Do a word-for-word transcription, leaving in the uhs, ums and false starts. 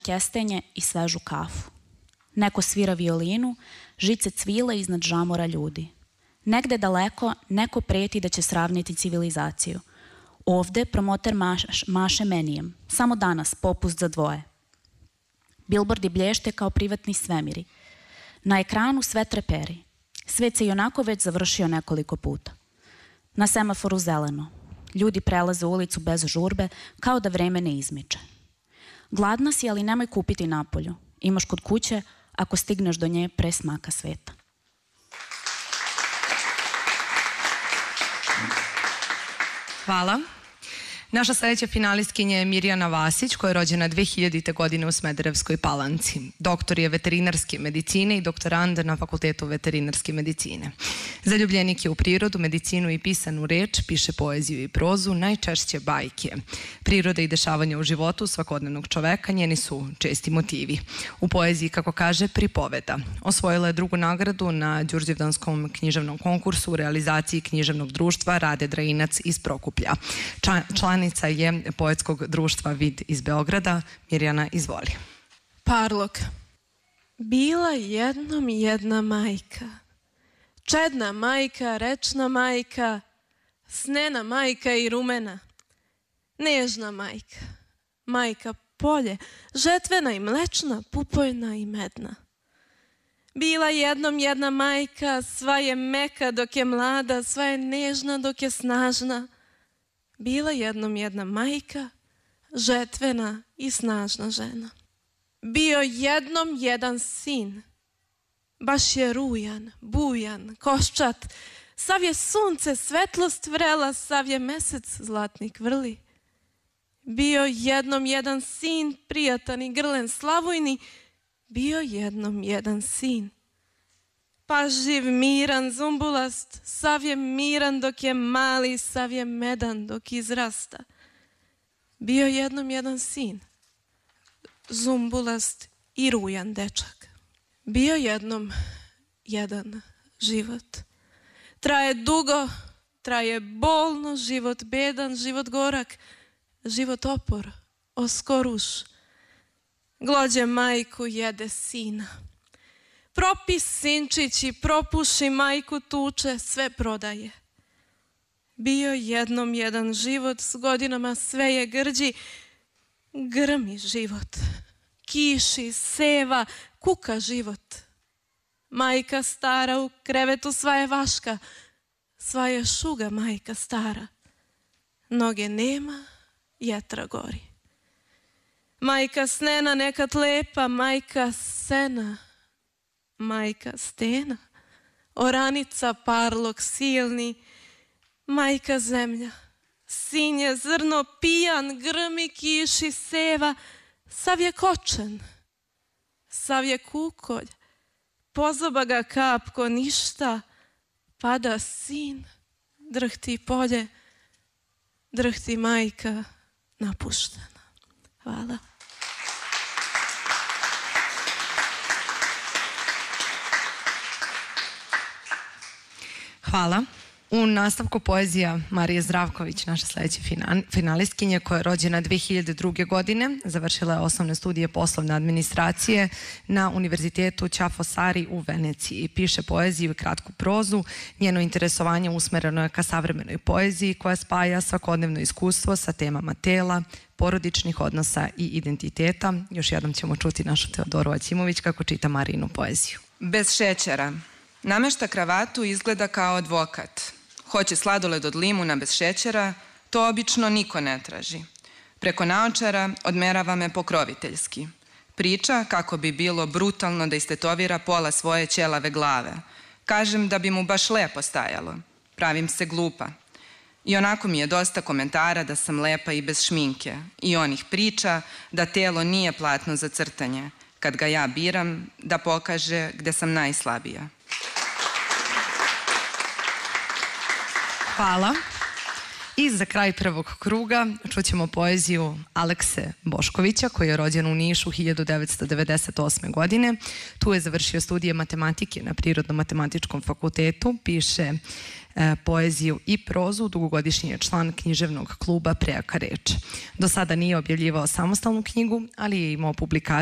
kestenje i svežu kafu. Neko svira violinu, žice cvile iznad žamora ljudi. Negde daleko neko preti da će sravniti civilizaciju. Ovde promoter maš, maše menijem. Samo danas popust za dvoje. Bilbordi blješte kao privatni svemiri. Na ekranu sve treperi. Svet se i onako već završio nekoliko puta. Na semaforu zeleno. Ljudi prelaze ulicu bez žurbe, kao da vreme ne izmiče. Gladna si, ali nemoj kupiti napolju. Imaš kod kuće, ako stigneš do nje pre smaka sveta. Hvala. Naša sledeća finalistkinja je Mirjana Vasić, koja je rođena dve hiljadite. godine u Smederevskoj Palanci. Doktor je veterinarske medicine i doktorand na Fakultetu veterinarske medicine. Zaljubljenik je u prirodu, medicinu i pisanu reč, piše poeziju i prozu, najčešće bajke. Priroda i dešavanja u životu svakodnevnog čoveka njeni su česti motivi. U poeziji, kako kaže, pripoveda. Osvojila je drugu nagradu na Đurđevdanskom književnom konkursu u realizaciji književnog društva Rade Drajinac iz Prokuplja. Članica je poetskog društva Vid iz Beograda. Mirjana, izvoli. Parlog. Bila jednom jedna majka. Čedna majka, rečna majka, snena majka i rumena. Nežna majka. Majka polje, žetvena i mlečna, pupojna i medna. Bila jednom jedna majka, sva je meka dok je mlada, sva je nežna dok je snažna. Bila jednom jedna majka, žetvena i snažna žena. Bio jednom jedan sin, baš je rujan, bujan, koščat, sav je sunce svetlost vrela, sav je mesec zlatnik vrli. Bio jednom jedan sin, prijatan i grlen slavujni, bio jednom jedan sin. Paživ, miran, zumbulast, sav je miran dok je mali, sav je medan dok izrasta. Bio jednom jedan sin, zumbulast i rujan dečak. Bio jednom jedan život. Traje dugo, traje bolno, život bedan, život gorak, život opor, oskoruš. Glođe majku, jede sina. Propis sinčići, propuši majku tuče, sve prodaje. Bio jednom jedan život, s godinama sve je grđi, grmi život. Kiši, seva, kuka život. Majka stara u krevetu sva je vaška, sva je šuga majka stara. Noge nema, jetra gori. Majka snena nekad lepa, majka sena, majka stena, oranica parlog silni, majka zemlja, sinje zrno pijan, grmi kiši seva, sav je kočen, sav je kukolj, pozoba ga kapko ništa, pada sin, drhti polje, drhti majka napuštena. Hvala. Hvala. U nastavku poezija Marije Zdravković, naša sledeća finalistkinja, koja je rođena dve hiljade druge. godine, završila je osnovne studije poslovne administracije na Univerzitetu Ca' Foscari u Veneciji. Piše poeziju i kratku prozu. Njeno interesovanje usmereno je ka savremenoj poeziji koja spaja svakodnevno iskustvo sa temama tela, porodičnih odnosa i identiteta. Još jednom ćemo čuti našu Teodoru Acimović kako čita Marijinu poeziju. Bez šećera. Namešta kravatu, izgleda kao advokat. Hoće sladoled od limuna bez šećera, to obično niko ne traži. Preko naočara odmerava me pokroviteljski. Priča kako bi bilo brutalno da istetovira pola svoje ćelave glave. Kažem da bi mu baš lepo stajalo. Pravim se glupa. I onako mi je dosta komentara da sam lepa i bez šminke. I onih priča da telo nije platno za crtanje. Kad ga ja biram, da pokaže gde sam najslabija. Hvala. I za kraj prvog kruga čućemo poeziju Alekse Boškovića, koji je rođen u Nišu hiljadu devetsto devedeset osme. godine. Tu je završio studije matematike na Prirodno-matematičkom fakultetu, piše e, poeziju i prozu, dugogodišnji je član književnog kluba Prejaka reč. Do sada nije objavljivao samostalnu knjigu, ali je imao publikacije